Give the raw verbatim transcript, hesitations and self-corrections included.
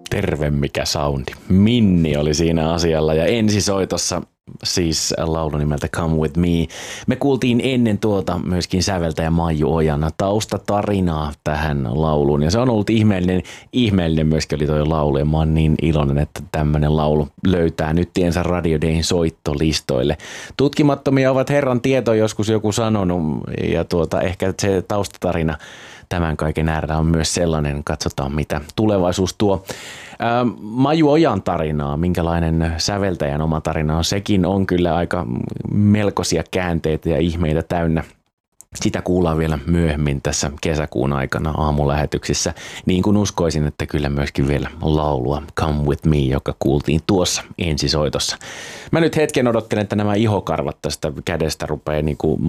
Terve mikä soundi. Minni oli siinä asialla ja ensisoitossa siis laulu nimeltä Come With Me. Me kuultiin ennen tuota myöskin säveltäjä Maiju Ojan taustatarinaa tähän lauluun ja se on ollut ihmeellinen, ihmeellinen myöskin oli toi laulu ja mä oon niin iloinen, että tämmönen laulu löytää nyt tiensä Radio Dayn soittolistoille. Tutkimattomia ovat Herran tieto, joskus joku sanonut ja tuota ehkä se taustatarina tämän kaiken äärellä on myös sellainen, katsotaan mitä tulevaisuus tuo. Ää, Maiju Ojan tarinaa, minkälainen säveltäjän oma tarina on, sekin on kyllä aika melkoisia käänteitä ja ihmeitä täynnä. Sitä kuullaan vielä myöhemmin tässä kesäkuun aikana aamulähetyksissä, niin kuin uskoisin, että kyllä myöskin vielä laulua Come With Me, joka kuultiin tuossa ensisoitossa. Mä nyt hetken odottelen, että nämä ihokarvat tästä kädestä rupeaa niin kuin